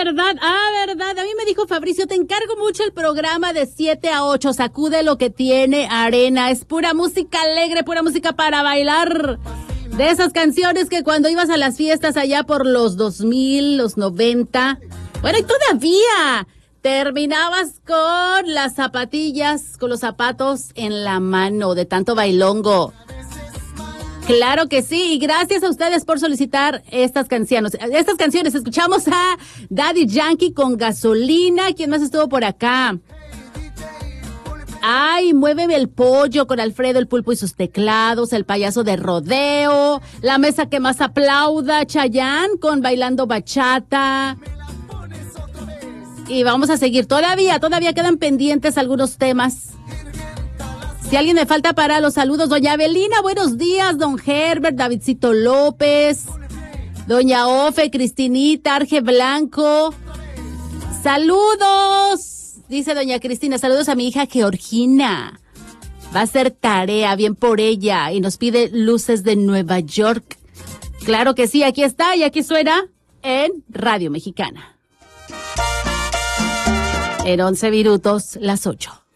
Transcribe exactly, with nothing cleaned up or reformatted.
verdad, ah, verdad. A mí me dijo Fabricio, te encargo mucho el programa de siete a ocho. Sacude lo que tiene arena. Es pura música alegre, pura música para bailar. De esas canciones que cuando ibas a las fiestas allá por los dos mil, los noventa. Bueno, y todavía terminabas con las zapatillas, con los zapatos en la mano de tanto bailongo. Claro que sí, y gracias a ustedes por solicitar estas canciones. Estas canciones, escuchamos a Daddy Yankee con Gasolina. ¿Quién más estuvo por acá? Ay, Muéveme el Pollo con Alfredo el Pulpo y sus teclados, El Payaso de Rodeo, La Mesa que Más Aplauda, Chayanne con Bailando Bachata. Y vamos a seguir, todavía, todavía quedan pendientes algunos temas. Si alguien me falta para los saludos, doña Abelina, buenos días, don Herbert, Davidcito López, doña Ofe, Cristinita, Arge Blanco, saludos, dice doña Cristina, saludos a mi hija Georgina, va a hacer tarea, bien por ella, y nos pide Luces de Nueva York. Claro que sí, aquí está y aquí suena en Radio Mexicana. En once minutos, las ocho.